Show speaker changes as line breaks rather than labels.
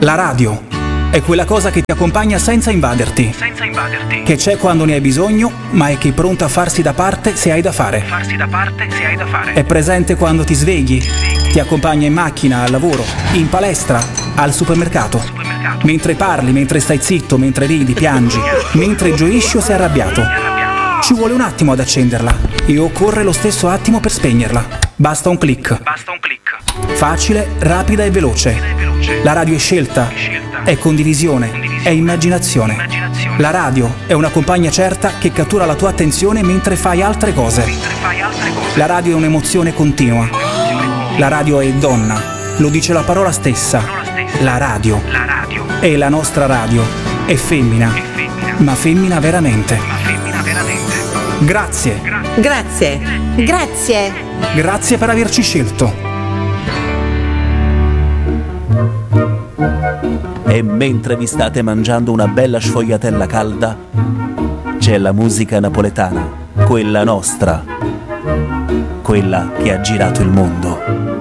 La radio è quella cosa che ti accompagna senza invaderti. Che c'è quando ne hai bisogno, ma è che è pronta a farsi da parte se hai da fare. È presente quando ti svegli, ti accompagna in macchina, al lavoro, in palestra, al supermercato. Mentre parli, mentre stai zitto, mentre ridi, piangi, mentre gioisci o sei arrabbiato. Ci vuole un attimo ad accenderla e occorre lo stesso attimo per spegnerla. Basta un click. Facile, rapida e veloce. La radio è scelta, è condivisione, è immaginazione. La radio è una compagna certa che cattura la tua attenzione mentre fai altre cose. La radio è un'emozione continua. La radio è donna, lo dice la parola stessa. La radio. E la nostra radio è femmina, ma femmina veramente. Grazie. Grazie per averci scelto.
E mentre vi state mangiando una bella sfogliatella calda, c'è la musica napoletana, quella nostra, quella che ha girato il mondo.